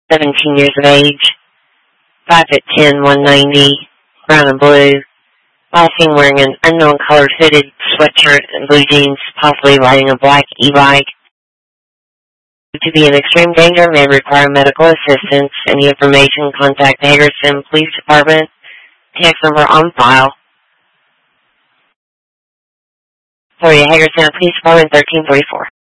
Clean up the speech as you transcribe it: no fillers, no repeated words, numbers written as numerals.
17 years of age, 5'10", 190, brown and blue, last seen wearing an unknown colored fitted sweatshirt and blue jeans, possibly riding a black e-bike. To be in extreme danger may require medical assistance. Any information, contact the Hagerstown Police Department. Text number on file. For the Hagerstown Police Department, 1344.